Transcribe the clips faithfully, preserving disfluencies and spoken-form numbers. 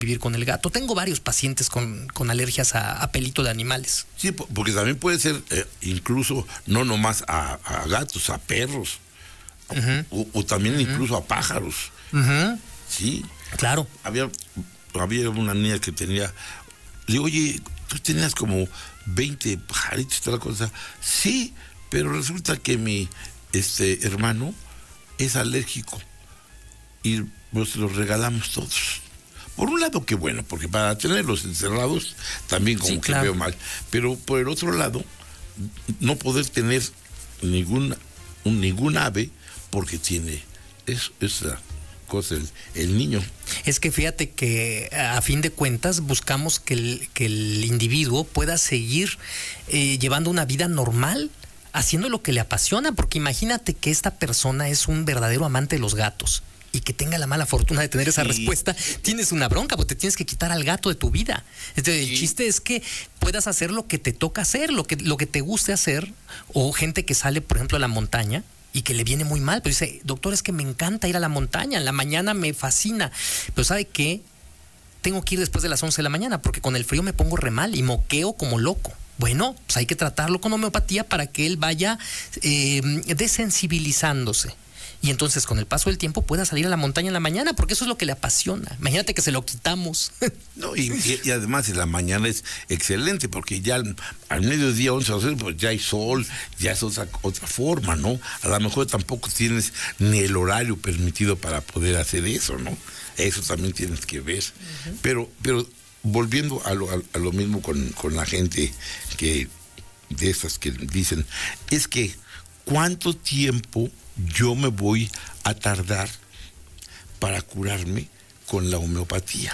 vivir con el gato. Tengo varios pacientes con, con alergias a, a pelito de animales. Sí, porque también puede ser eh, incluso no nomás a, a gatos, a perros, uh-huh. o, o también uh-huh. incluso a pájaros. Uh-huh. Sí. Claro. Había, había una niña que tenía, le digo, oye, tú tenías como veinte pajaritos y toda la cosa. Sí, pero resulta que mi este hermano es alérgico y pues los regalamos todos. Por un lado, qué bueno, porque para tenerlos encerrados también como sí, que claro. veo mal. Pero por el otro lado, no poder tener ningún, un, ningún ave porque tiene es, esa cosa, el, el niño. Es que fíjate que a fin de cuentas buscamos que el, que el individuo pueda seguir eh, llevando una vida normal, haciendo lo que le apasiona, porque imagínate que esta persona es un verdadero amante de los gatos y que tenga la mala fortuna de tener esa sí. respuesta, tienes una bronca, porque te tienes que quitar al gato de tu vida. Entonces, sí. el chiste es que puedas hacer lo que te toca hacer, lo que, lo que te guste hacer, o gente que sale, por ejemplo, a la montaña y que le viene muy mal, pero dice, doctor, es que me encanta ir a la montaña, en la mañana me fascina, pero ¿sabe qué? Tengo que ir después de las once de la mañana, porque con el frío me pongo re mal y moqueo como loco. Bueno, pues hay que tratarlo con homeopatía para que él vaya eh, desensibilizándose. Y entonces con el paso del tiempo pueda salir a la montaña en la mañana, porque eso es lo que le apasiona. Imagínate que se lo quitamos. No, y, y, y además en la mañana es excelente, porque ya al, al mediodía, once o doce, pues ya hay sol, ya es otra, otra forma, ¿no? A lo mejor tampoco tienes ni el horario permitido para poder hacer eso, ¿no? Eso también tienes que ver. Uh-huh. Pero, pero volviendo a lo, a, a lo mismo con, con la gente que de estas que dicen, es que ¿cuánto tiempo yo me voy a tardar para curarme con la homeopatía?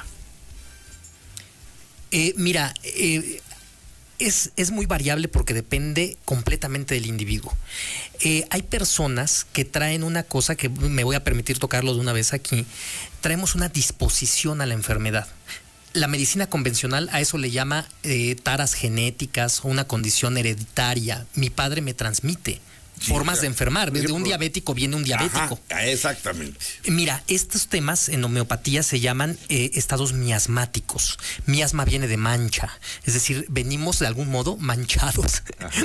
Eh, mira, eh, es, es muy variable porque depende completamente del individuo. Eh, hay personas que traen una cosa que me voy a permitir tocarlo de una vez aquí. Traemos una disposición a la enfermedad. La medicina convencional a eso le llama eh, taras genéticas o una condición hereditaria. Mi padre me transmite. Sí, formas claro. de enfermar. Desde un diabético viene un diabético. Ajá, exactamente. Mira, estos temas en homeopatía se llaman eh, estados miasmáticos. Miasma viene de mancha. Es decir, venimos de algún modo manchados.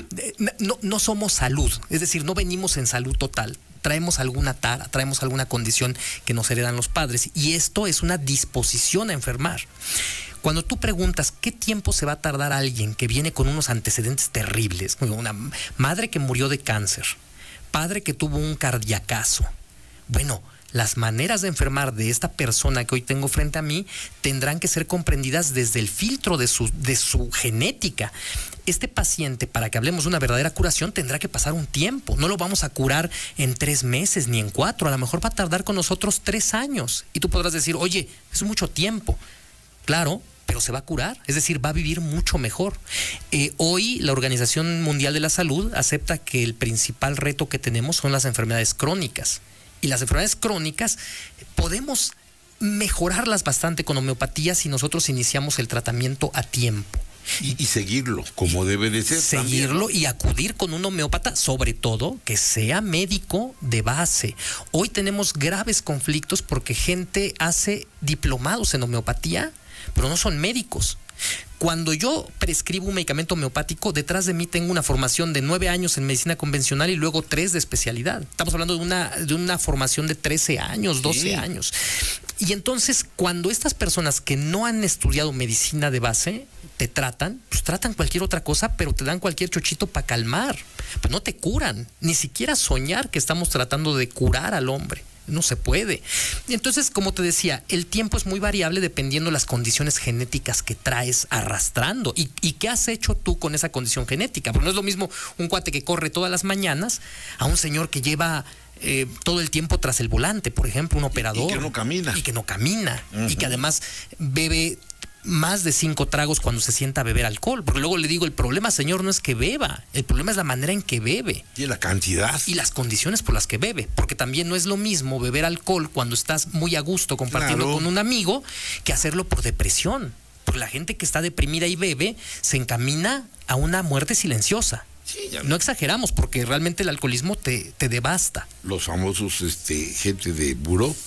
No, no somos salud. Es decir, no venimos en salud total. Traemos alguna tara, traemos alguna condición que nos heredan los padres. Y esto es una disposición a enfermar. Cuando tú preguntas qué tiempo se va a tardar alguien que viene con unos antecedentes terribles, una madre que murió de cáncer, padre que tuvo un cardiacazo, bueno, las maneras de enfermar de esta persona que hoy tengo frente a mí tendrán que ser comprendidas desde el filtro de su, de su genética. Este paciente, para que hablemos de una verdadera curación, tendrá que pasar un tiempo. No lo vamos a curar en tres meses ni en cuatro. A lo mejor va a tardar con nosotros tres años. Y tú podrás decir, oye, es mucho tiempo. Claro, pero se va a curar, es decir, va a vivir mucho mejor. Eh, hoy la Organización Mundial de la Salud acepta que el principal reto que tenemos son las enfermedades crónicas. Y las enfermedades crónicas podemos mejorarlas bastante con homeopatía si nosotros iniciamos el tratamiento a tiempo. Y, y seguirlo como debe de ser. Seguirlo también. Y acudir con un homeópata, sobre todo que sea médico de base. Hoy tenemos graves conflictos porque gente hace diplomados en homeopatía, pero no son médicos. Cuando yo prescribo un medicamento homeopático, detrás de mí tengo una formación de nueve años en medicina convencional y luego tres de especialidad. Estamos hablando de una, de una formación de trece años, doce sí. años. Y entonces, cuando estas personas que no han estudiado medicina de base te tratan, pues tratan cualquier otra cosa, pero te dan cualquier chochito para calmar. Pues no te curan, ni siquiera soñar que estamos tratando de curar al hombre. No se puede. Entonces, como te decía, el tiempo es muy variable dependiendo de las condiciones genéticas que traes arrastrando. ¿Y, y qué has hecho tú con esa condición genética? Porque no es lo mismo un cuate que corre todas las mañanas a un señor que lleva eh, todo el tiempo tras el volante, por ejemplo, un operador. Y que no camina. Y que no camina. Uh-huh. Y que además bebe más de cinco tragos cuando se sienta a beber alcohol. Porque luego le digo, el problema, señor, no es que beba, el problema es la manera en que bebe. Y la cantidad. Y las condiciones por las que bebe. Porque también no es lo mismo beber alcohol cuando estás muy a gusto compartiendo claro. con un amigo que hacerlo por depresión. Porque la gente que está deprimida y bebe se encamina a una muerte silenciosa. Sí, ya no exageramos, porque realmente el alcoholismo te, te devasta. Los famosos este, gente de buró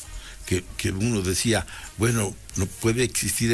que, que uno decía, bueno, no puede existir